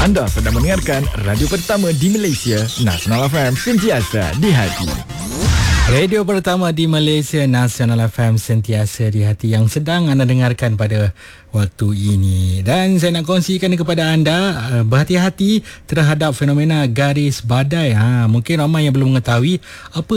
Anda sedang mendengarkan radio pertama di Malaysia, Nasional FM, sentiasa di hati. Radio pertama di Malaysia, Nasional FM, sentiasa di hati, yang sedang anda dengarkan pada waktu ini. Dan saya nak kongsikan kepada anda, berhati-hati terhadap fenomena garis badai. Mungkin ramai yang belum mengetahui apa